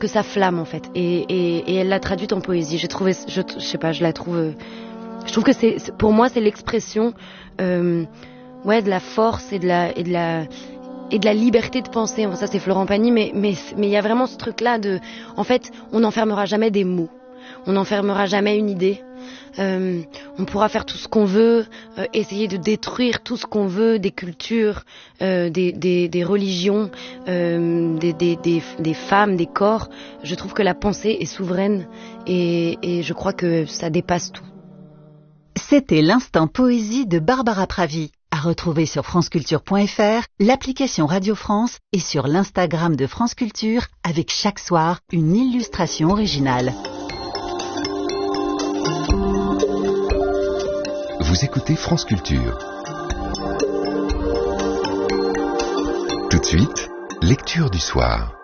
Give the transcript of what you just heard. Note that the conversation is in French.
que sa flamme en fait. Et elle l'a traduite en poésie. J'ai trouvé, je sais pas, je la trouve. Je trouve que pour moi c'est l'expression, de la force et de la liberté de penser. Enfin, ça c'est Florent Pagny, mais il y a vraiment ce truc là en fait, on n'enfermera jamais des mots, on n'enfermera jamais une idée. On pourra faire tout ce qu'on veut, essayer de détruire tout ce qu'on veut, des cultures, des religions, des femmes, des corps. Je trouve que la pensée est souveraine et je crois que ça dépasse tout. C'était l'instant poésie de Barbara Pravi, à retrouver sur franceculture.fr, l'application Radio France et sur l'Instagram de France Culture, avec chaque soir une illustration originale. Vous écoutez France Culture. Tout de suite, lecture du soir.